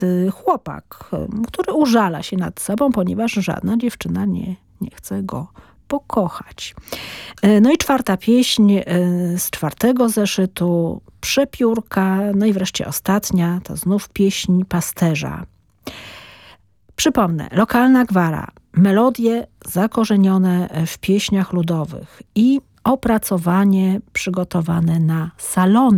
chłopak, który użala się nad sobą, ponieważ żadna dziewczyna nie chce go pokochać. No i czwarta pieśń z czwartego zeszytu, Przepiórka. No i wreszcie ostatnia, to znów pieśń pasterza. Przypomnę, lokalna gwara, melodie zakorzenione w pieśniach ludowych i opracowanie przygotowane na salony